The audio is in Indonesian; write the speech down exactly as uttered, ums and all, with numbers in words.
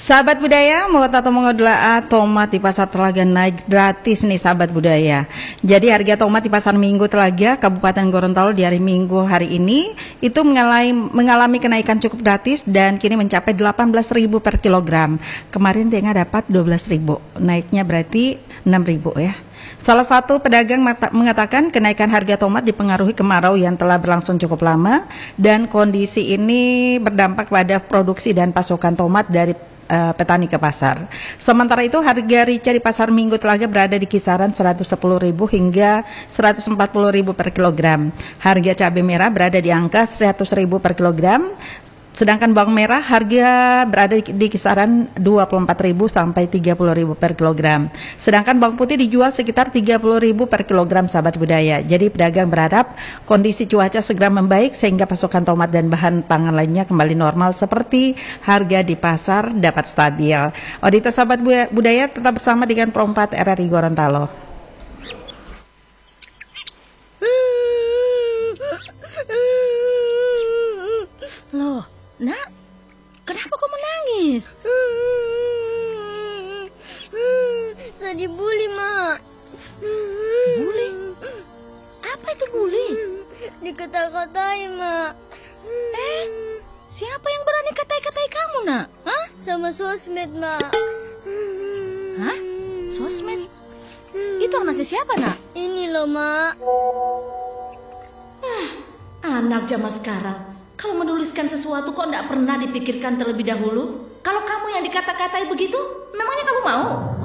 Sahabat budaya, mau atau mengolah tomat di pasar Telaga naik gratis nih sahabat budaya. Jadi harga tomat di pasar Minggu Telaga Kabupaten Gorontalo di hari Minggu hari ini itu mengalami, mengalami kenaikan cukup gratis dan kini mencapai delapan belas ribu per kilogram. Kemarin dia dapat dua belas ribu, naiknya berarti enam ribu ya. Salah satu pedagang mengatakan kenaikan harga tomat dipengaruhi kemarau yang telah berlangsung cukup lama dan kondisi ini berdampak pada produksi dan pasokan tomat dari uh, petani ke pasar. Sementara itu harga rica di pasar Minggu Telaga berada di kisaran seratus sepuluh ribu hingga seratus empat puluh ribu per kilogram. Harga cabai merah berada di angka seratus ribu per kilogram. Sedangkan bawang merah harga berada di kisaran dua puluh empat ribu sampai tiga puluh ribu per kilogram. Sedangkan bawang putih dijual sekitar tiga puluh ribu per kilogram sahabat budaya. Jadi pedagang berharap kondisi cuaca segera membaik sehingga pasokan tomat dan bahan pangan lainnya kembali normal seperti harga di pasar dapat stabil. Auditor sahabat budaya tetap bersama dengan Pro empat R R I Gorontalo. Loh, Nak, kenapa kau menangis? Saya dibully, Mak. Bully? Apa itu bully? Dikata-katain, Mak. Eh, siapa yang berani katai-katai kamu, Nak? Hah? Sama sosmed, Mak. Hah? Sosmed? Itu anaknya siapa, Nak? Ini loh, Mak. Ah, anak zaman sekarang. Kalau menuliskan sesuatu kok tidak pernah dipikirkan terlebih dahulu? Kalau kamu yang dikata-katai begitu, memangnya kamu mau?